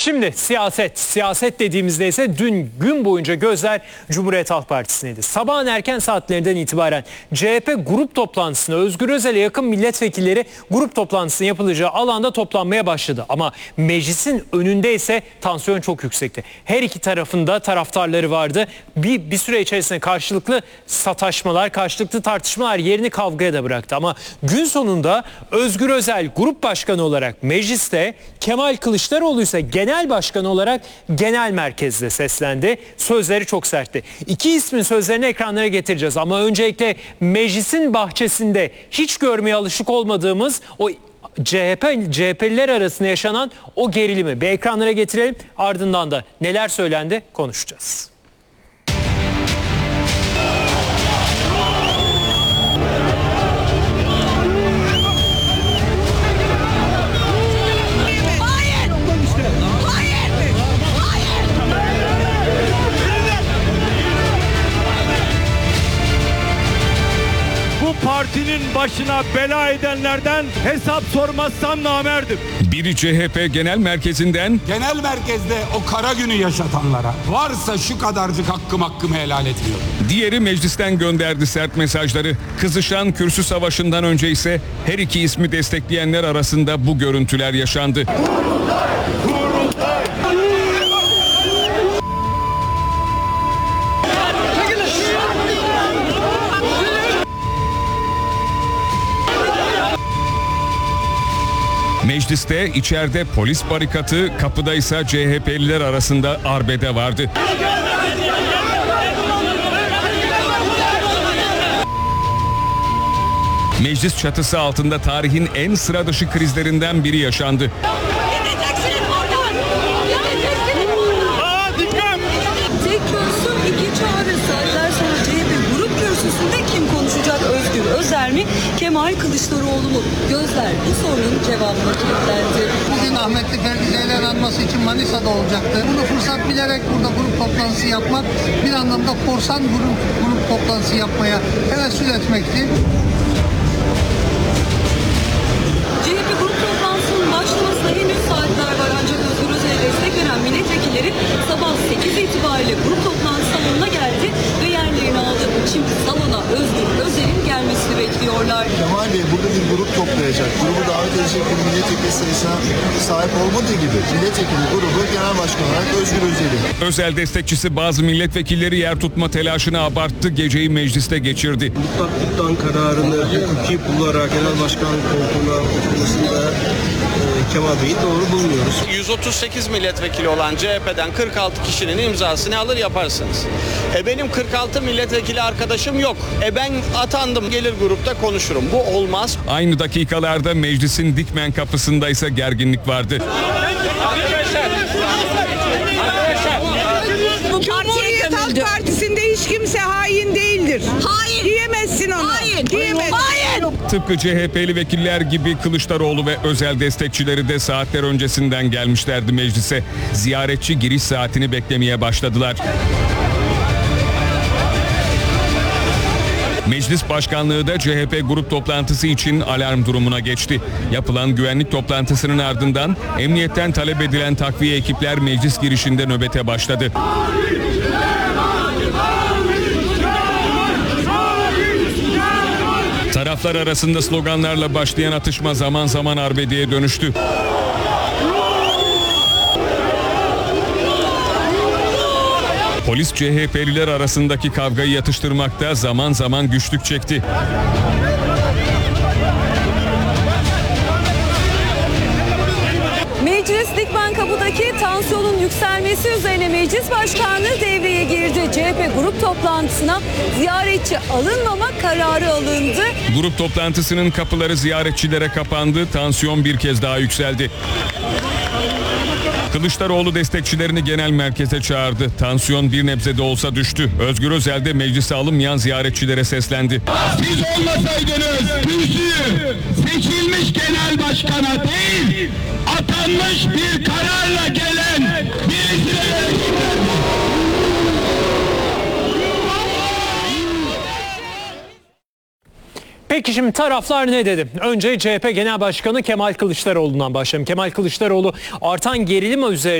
Şimdi siyaset dediğimizde ise dün gün boyunca gözler Cumhuriyet Halk Partisi'ndeydi. Sabahın erken saatlerinden itibaren CHP grup toplantısına Özgür Özel'e yakın milletvekilleri grup toplantısının yapılacağı alanda toplanmaya başladı. Ama meclisin önünde ise tansiyon çok yüksekti. Her iki tarafında taraftarları vardı. Bir süre içerisinde karşılıklı sataşmalar, karşılıklı tartışmalar yerini kavgaya da bıraktı. Ama gün sonunda Özgür Özel grup başkanı olarak mecliste, Kemal Kılıçdaroğlu ise genel başkan olarak genel merkezde seslendi. Sözleri çok sertti. İki ismin sözlerini ekranlara getireceğiz ama öncelikle meclisin bahçesinde hiç görmeye alışık olmadığımız o CHP'liler arasında yaşanan o gerilimi bir ekranlara getirelim. Ardından da neler söylendi konuşacağız. Partinin başına bela edenlerden hesap sormazsam namerdim. Biri CHP genel merkezinden, genel merkezde o kara günü yaşatanlara varsa şu kadarcık hakkımı helal etmiyor. Diğeri meclisten gönderdi sert mesajları. Kızışan kürsü savaşından önce ise her iki ismi destekleyenler arasında bu görüntüler yaşandı. Mecliste, içeride polis barikatı, kapıda ise CHP'liler arasında arbede vardı. Meclis çatısı altında tarihin en sıra dışı krizlerinden biri yaşandı. Tek kürsü, iki çağrı. Saatler sonra CHP grup kürsüsünde kim konuşacak? Özgür Özel mi? Kemal Kılıçdaroğlu mu? Gözler bu sorunun cevabına kilitlendi. Bugün Ahmetli Ferdi Zeyrek anması için Manisa'da olacaktı. Bunu fırsat bilerek burada grup toplantısı yapmak, bir anlamda korsan grup toplantısı yapmaya hevesül etmekti. CHP grup toplantısının başlamasına henüz saatler var ancak Özgür Özel'e destek veren milletvekilleri sabah 8 itibariyle grup toplantı salonuna geldi ve yerlerini aldı. Şimdi salona Özgür Özel'in gelmesini bekliyorlar. Kemal Bey burada bir grup toplayacak, grubu davet edecek bir milletvekili sayısına sahip olmadığı gibi milletvekili grubu genel başkan olarak Özgür Özel'in. Özel destekçisi bazı milletvekilleri yer tutma telaşını abarttı, geceyi mecliste geçirdi. Mutlaklıktan kararını hukuki bularak genel başkan koltuğuna oturmasında Kemal Bey'i doğru bulmuyoruz. 138 milletvekili olan CHP'den 46 kişinin imzasını alır yaparsınız. Benim 46 milletvekili arkadaşım yok. Ben atandım, gelir grupta konuşurum. Bu olmaz. Aynı dakikalarda meclisin Dikmen kapısında ise gerginlik vardı. Cumhuriyet Halk Partisi'nde hiç kimse hain değildir. Hayır. Diyemezsin onu. Hayır. Diyemezsin. Hayır. Tıpkı CHP'li vekiller gibi Kılıçdaroğlu ve özel destekçileri de saatler öncesinden gelmişlerdi meclise. Ziyaretçi giriş saatini beklemeye başladılar. Meclis başkanlığı da CHP grup toplantısı için alarm durumuna geçti. Yapılan güvenlik toplantısının ardından emniyetten talep edilen takviye ekipler meclis girişinde nöbete başladı. Taraflar arasında sloganlarla başlayan atışma zaman zaman arbedeye dönüştü. Polis CHP'liler arasındaki kavgayı yatıştırmakta zaman zaman güçlük çekti. Meclis Dikmen kapıdaki tansiyonun yükselmesi üzerine meclis başkanlığı devreye girdi. CHP grup toplantısına ziyaretçi alınmama kararı alındı. Grup toplantısının kapıları ziyaretçilere kapandı. Tansiyon bir kez daha yükseldi. Kılıçdaroğlu destekçilerini genel merkeze çağırdı. Tansiyon bir nebze de olsa düştü. Özgür Özel de meclise alınmayan ziyaretçilere seslendi. Siz olmasaydınız kürsüyü seçilmiş genel başkana değil, atanmış bir kararla gelen birisine verecekler. Peki şimdi taraflar ne dedi? Önce CHP Genel Başkanı Kemal Kılıçdaroğlu'ndan başlayalım. Kemal Kılıçdaroğlu artan gerilim üzerine